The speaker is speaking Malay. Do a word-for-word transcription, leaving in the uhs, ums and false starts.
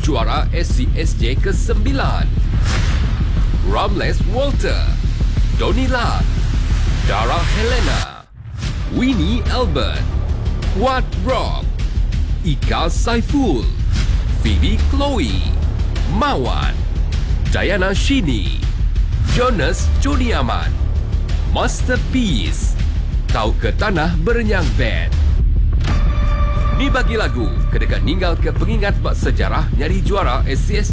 juara S C S J kesembilan. Ramles Walter, Donny Lat, Dara Helena, Winnie Albert, Wat Rock, Ika Saiful, Phoebe Chloe, Mawan, Diana Shini, Jonas Joni Aman, Masterpiece, Kau ke Tanah Berenyang Band. Ni bagi lagu kedekat ninggal ke pengingat bak sejarah nyari juara S C S